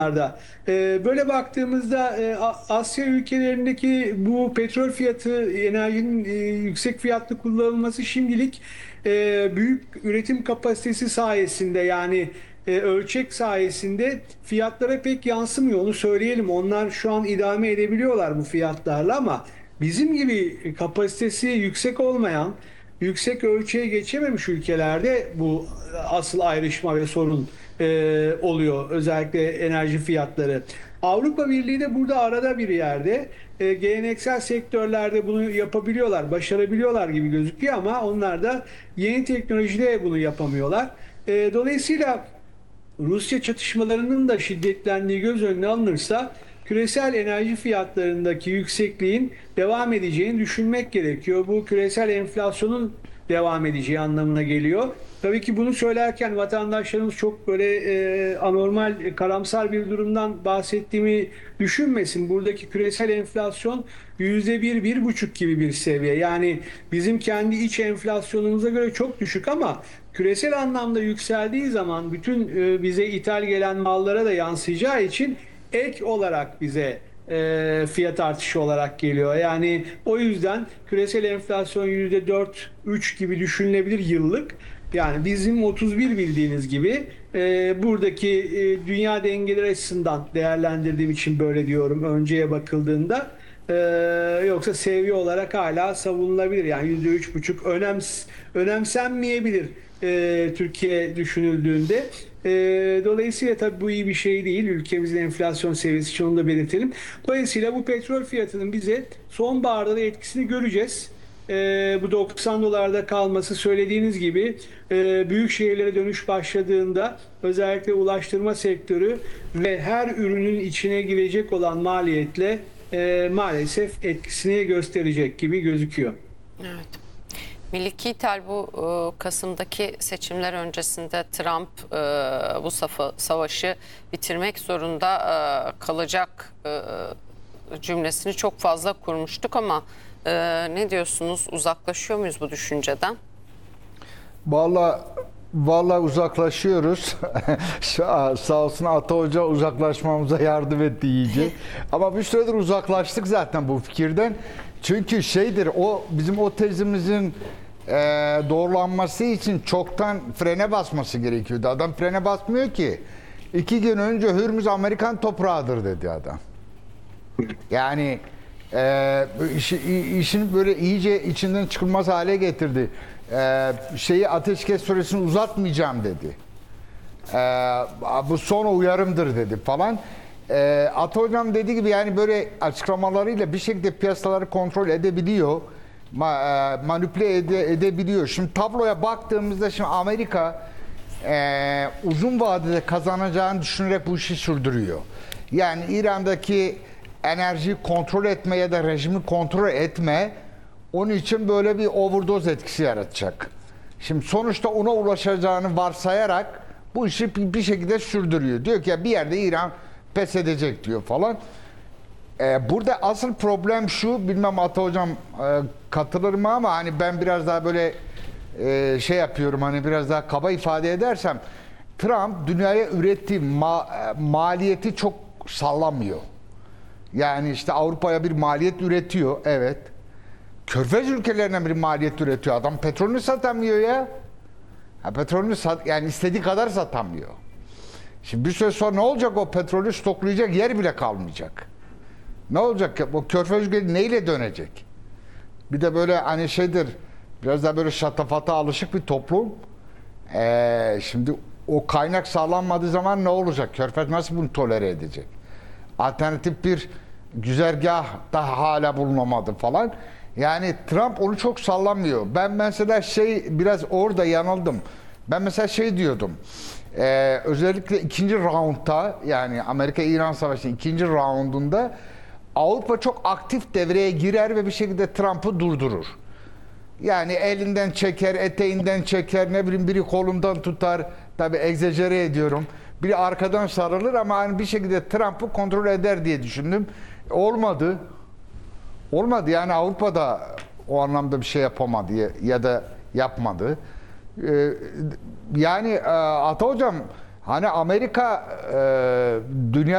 Böyle baktığımızda Asya ülkelerindeki bu petrol fiyatı, enerjinin yüksek fiyatlı kullanılması şimdilik büyük üretim kapasitesi sayesinde yani ölçek sayesinde fiyatlara pek yansımıyor. Onu söyleyelim. Onlar şu an idame edebiliyorlar bu fiyatlarla ama bizim gibi kapasitesi yüksek olmayan, yüksek ölçeğe geçememiş ülkelerde bu asıl ayrışma ve sorun oluyor. Özellikle enerji fiyatları. Avrupa Birliği de burada arada bir yerde geleneksel sektörlerde bunu yapabiliyorlar, başarabiliyorlar gibi gözüküyor ama onlar da yeni teknolojide bunu yapamıyorlar. Dolayısıyla Rusya çatışmalarının da şiddetlendiği göz önüne alınırsa küresel enerji fiyatlarındaki yüksekliğin devam edeceğini düşünmek gerekiyor. Bu küresel enflasyonun devam edeceği anlamına geliyor. Tabii ki bunu söylerken vatandaşlarımız çok böyle anormal, karamsar bir durumdan bahsettiğimi düşünmesin. Buradaki küresel enflasyon %1, 1,5 gibi bir seviye. Yani bizim kendi iç enflasyonumuza göre çok düşük ama küresel anlamda yükseldiği zaman bütün bize ithal gelen mallara da yansıyacağı için ek olarak bize fiyat artışı olarak geliyor. Yani o yüzden küresel enflasyon %4-3 gibi düşünülebilir yıllık. Yani bizim 31 bildiğiniz gibi buradaki dünya dengeleri açısından değerlendirdiğim için böyle diyorum önceye bakıldığında. Yoksa seviye olarak hala savunulabilir. Yani %3,5 önemsenmeyebilir Türkiye düşünüldüğünde. Dolayısıyla tabii bu iyi bir şey değil. Ülkemizin enflasyon seviyesi için onu da belirtelim. Dolayısıyla bu petrol fiyatının bize sonbaharda da etkisini göreceğiz. Bu 90 dolarda kalması söylediğiniz gibi büyük şehirlere dönüş başladığında özellikle ulaştırma sektörü ve her ürünün içine girecek olan maliyetle maalesef etkisini gösterecek gibi gözüküyor. Evet. Milli İthal bu Kasım'daki seçimler öncesinde Trump bu savaşı bitirmek zorunda kalacak cümlesini çok fazla kurmuştuk ama ne diyorsunuz? Uzaklaşıyor muyuz bu düşünceden? Vallahi uzaklaşıyoruz. Sağ olsun Ata Hoca uzaklaşmamıza yardım etti iyice. Ama bir süredir uzaklaştık zaten bu fikirden. Çünkü o bizim o tezimizin doğrulanması için çoktan frene basması gerekiyordu. Adam frene basmıyor ki. 2 gün önce Hürmüz Amerikan toprağıdır dedi adam. Yani işin böyle iyice içinden çıkılmaz hale getirdi. Ateşkes süresini uzatmayacağım dedi. Bu son uyarımdır dedi falan. Ata Hocam dediği gibi yani böyle açıklamalarıyla bir şekilde piyasaları kontrol edebiliyor. Manipüle edebiliyor. Şimdi tabloya baktığımızda şimdi Amerika uzun vadede kazanacağını düşünerek bu işi sürdürüyor. Yani İran'daki enerjiyi kontrol etme ya da rejimi kontrol etme onun için böyle bir overdose etkisi yaratacak. Şimdi sonuçta ona ulaşacağını varsayarak bu işi bir şekilde sürdürüyor. Diyor ki ya bir yerde İran pes edecek diyor falan. Burada asıl problem şu, bilmem Ata Hocam katılır mı ama hani ben biraz daha böyle yapıyorum, hani biraz daha kaba ifade edersem Trump dünyaya ürettiği maliyeti çok sallamıyor. Yani işte Avrupa'ya bir maliyet üretiyor, evet. Körfez ülkelerine bir maliyet üretiyor. Adam petrolünü satamıyor ya. Yani istediği kadar satamıyor. Şimdi bir süre sonra ne olacak, o petrolü stoklayacak yer bile kalmayacak. Ne olacak ya? O Körfez ülkeleri neyle dönecek? Bir de böyle hani biraz da böyle şatafata alışık bir toplum. Şimdi o kaynak sağlanmadığı zaman ne olacak? Körfez nasıl bunu tolere edecek? Alternatif bir güzergah da hala bulunamadı falan. Yani Trump onu çok sallamıyor. Ben mesela biraz orada yanıldım. Ben mesela diyordum. Özellikle ikinci roundda, yani Amerika-İran Savaşı'nın ikinci roundunda Avrupa çok aktif devreye girer ve bir şekilde Trump'ı durdurur. Yani elinden çeker, eteğinden çeker, ne bileyim biri kolundan tutar. Tabii egzajere ediyorum. Biri arkadan sarılır ama hani bir şekilde Trump'ı kontrol eder diye düşündüm. Olmadı. Olmadı yani Avrupa'da o anlamda bir şey yapamadı ya da yapmadı. Yani Ata Hocam hani Amerika dünya